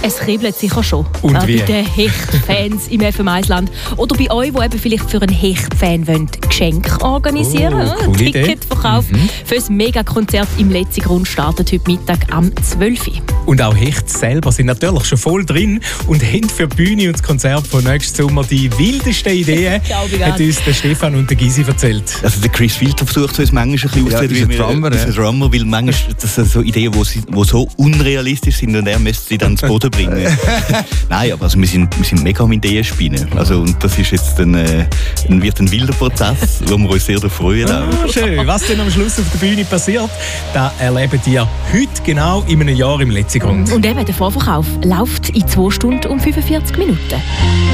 Es kribbelt sicher schon. Und wie? Bei den Hecht-Fans im FM1-Land. Oder bei euch, die eben vielleicht für einen Hecht-Fan Geschenke organisieren wollen. Ticketverkauf für das Megakonzert im Letzigrund startet heute Mittag am 12 Uhr. Und auch Hecht selber sind natürlich schon voll drin und haben für die Bühne und das Konzert von nächsten Sommer die wildesten Ideen, hat uns der Stefan und der Gysi erzählt. Also der Chris Filter versucht uns manchmal ein bisschen auszureden, wie ein Drummer, weil manchmal das sind so Ideen, die so unrealistisch sind und er müsste sie dann zu Boden bringen. Nein, aber also wir sind mega am Ideenspinnen. Also, und das ist jetzt wird ein wilder Prozess, wo wir uns sehr darauf freuen. Schön. Was denn am Schluss auf der Bühne passiert, das erleben ihr heute genau in einem Jahr im Letzigrund. Und eben der Vorverkauf läuft in 2 Stunden und 45 Minuten.